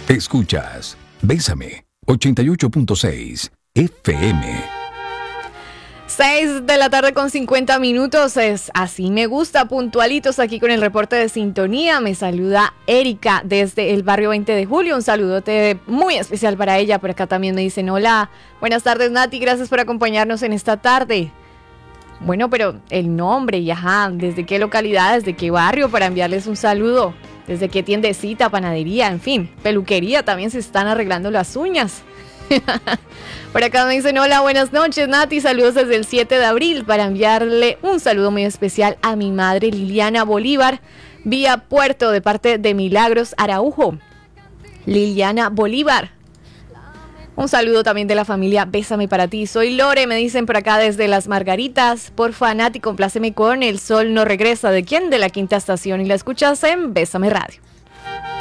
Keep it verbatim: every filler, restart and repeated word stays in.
Escuchas Bésame ochenta y ocho punto seis F M. seis de la tarde con cincuenta minutos, es así me gusta, puntualitos aquí con el reporte de sintonía. Me saluda Erika desde el barrio veinte de julio, un saludote muy especial para ella. Por acá también me dicen: hola, buenas tardes Nati, gracias por acompañarnos en esta tarde. Bueno, pero el nombre y ajá, ¿desde qué localidad, desde qué barrio para enviarles un saludo? ¿Desde qué tiendecita, panadería, en fin, peluquería también se están arreglando las uñas? Por acá me dicen: hola, buenas noches Nati, saludos desde el siete de abril para enviarle un saludo muy especial a mi madre Liliana Bolívar vía Puerto de parte de Milagros Araujo. Liliana Bolívar, un saludo también de la familia Bésame para ti. Soy Lore, me dicen por acá desde Las Margaritas. Porfa Nati, compláceme con El Sol No Regresa. ¿De quién? De La Quinta Estación, y la escuchas en Bésame Radio.